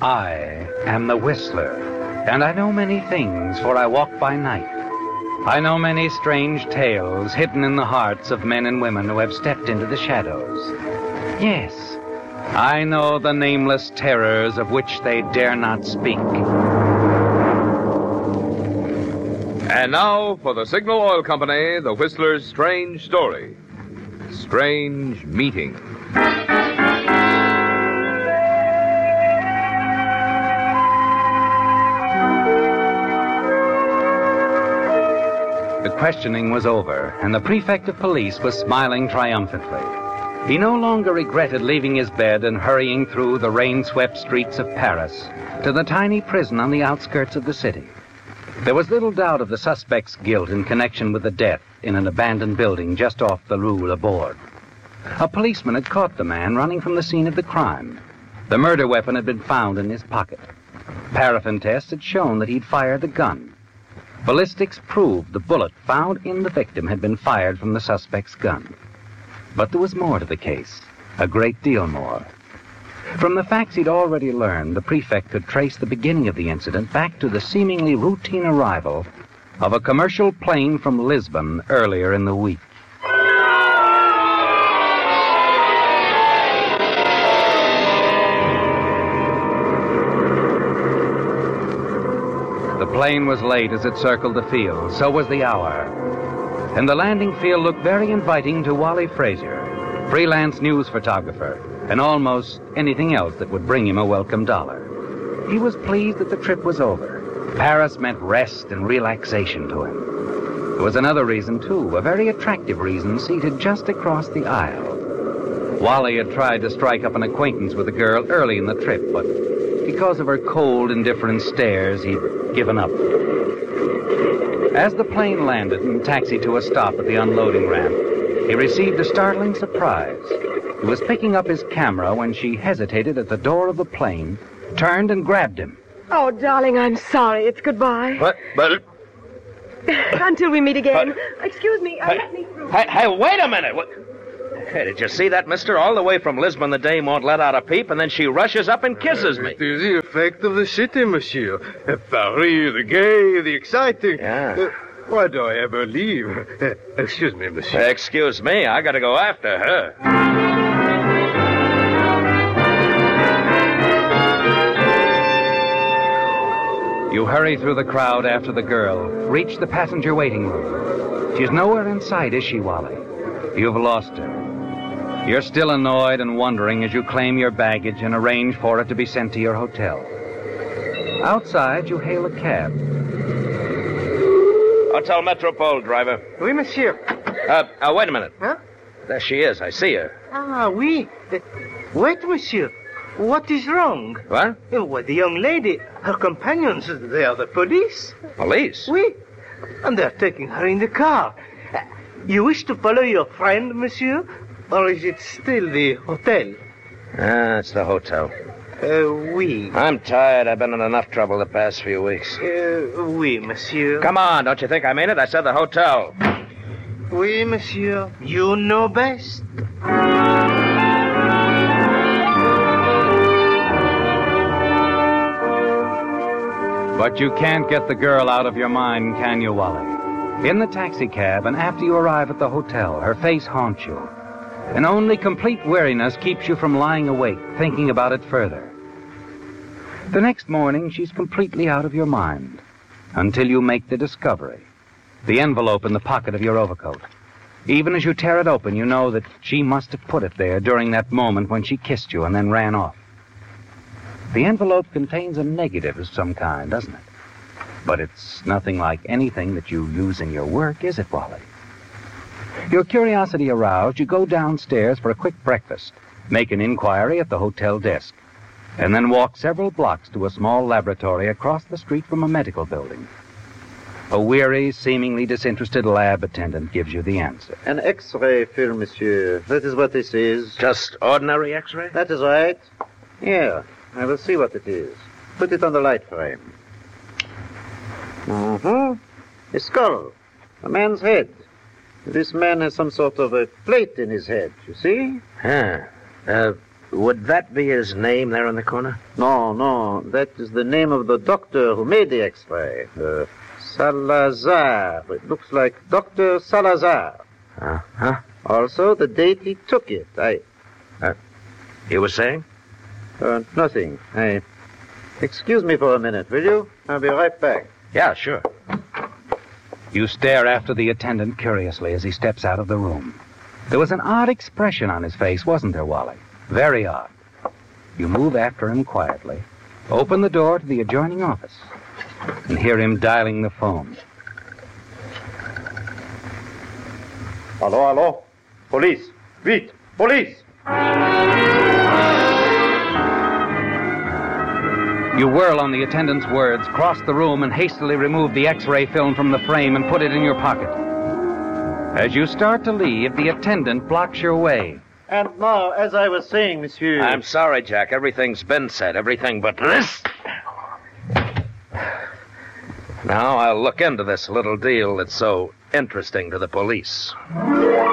I am the Whistler, and I know many things, for I walk by night. I know many strange tales hidden in the hearts of men and women who have stepped into the shadows. Yes, I know the nameless terrors of which they dare not speak. And now, for the Signal Oil Company, the Whistler's Strange Story. Strange Meeting. The questioning was over, and the prefect of police was smiling triumphantly. He no longer regretted leaving his bed and hurrying through the rain-swept streets of Paris to the tiny prison on the outskirts of the city. There was little doubt of the suspect's guilt in connection with the death in an abandoned building just off the Rue Laborde. A policeman had caught the man running from the scene of the crime. The murder weapon had been found in his pocket. Paraffin tests had shown that he'd fired the gun. Ballistics proved the bullet found in the victim had been fired from the suspect's gun. But there was more to the case, a great deal more. From the facts he'd already learned, the prefect could trace the beginning of the incident back to the seemingly routine arrival of a commercial plane from Lisbon earlier in the week. The plane was late as it circled the field, so was the hour. And the landing field looked very inviting to Wally Frazier, freelance news photographer, and almost anything else that would bring him a welcome dollar. He was pleased that the trip was over. Paris meant rest and relaxation to him. There was another reason, too, a very attractive reason, seated just across the aisle. Wally had tried to strike up an acquaintance with the girl early in the trip, but because of her cold, indifferent stares, he'd given up. As the plane landed and taxied to a stop at the unloading ramp, he received a startling surprise. He was picking up his camera when she hesitated at the door of the plane, turned and grabbed him. Oh, darling, I'm sorry. It's goodbye. What? But... Until we meet again. Excuse me. Let me through. Hey, wait a minute. What? Hey, did you see that, mister? All the way from Lisbon, the dame won't let out a peep, and then she rushes up and kisses me. It is the effect of the city, monsieur. Paris, the gay, the exciting. Yeah. Why do I ever leave? Excuse me, monsieur. Excuse me, I gotta go after her. You hurry through the crowd after the girl, reach the passenger waiting room. She's nowhere in sight, is she, Wally? You've lost her. You're still annoyed and wondering as you claim your baggage and arrange for it to be sent to your hotel. Outside, you hail a cab. Hotel Metropole, driver. Oui, monsieur. Wait a minute. Huh? There she is. I see her. Ah, oui. Wait, monsieur. What is wrong? What? Why, the young lady, her companions, they are the police. Police? Oui. And they're taking her in the car. You wish to follow your friend, monsieur? Or is it still the hotel? It's the hotel. Oui. I'm tired. I've been in enough trouble the past few weeks. Oui, monsieur. Come on, don't you think I mean it? I said the hotel. Oui, monsieur. You know best. But you can't get the girl out of your mind, can you, Wally? In the taxicab and after you arrive at the hotel, her face haunts you. And only complete weariness keeps you from lying awake, thinking about it further. The next morning, she's completely out of your mind, until you make the discovery. The envelope in the pocket of your overcoat. Even as you tear it open, you know that she must have put it there during that moment when she kissed you and then ran off. The envelope contains a negative of some kind, doesn't it? But it's nothing like anything that you use in your work, is it, Wally? Your curiosity aroused, you go downstairs for a quick breakfast, make an inquiry at the hotel desk, and then walk several blocks to a small laboratory across the street from a medical building. A weary, seemingly disinterested lab attendant gives you the answer. An X-ray film, monsieur. That is what this is. Just ordinary X-ray? That is right. Here, I will see what it is. Put it on the light frame. A skull. A man's head. This man has some sort of a plate in his head, you see? Huh. Would that be his name there in the corner? No, that is the name of the doctor who made the X-ray. Salazar. It looks like Dr. Salazar. Uh-huh. Also, the date he took it. You were saying? Nothing. Excuse me for a minute, will you? I'll be right back. Yeah, sure. You stare after the attendant curiously as he steps out of the room. There was an odd expression on his face, wasn't there, Wally? Very odd. You move after him quietly, open the door to the adjoining office, and hear him dialing the phone. Hello? Police. Vite. Police. You whirl on the attendant's words, cross the room, and hastily remove the X-ray film from the frame and put it in your pocket. As you start to leave, the attendant blocks your way. And now, as I was saying, monsieur... I'm sorry, Jack. Everything's been said. Everything but this. Now I'll look into this little deal that's so interesting to the police.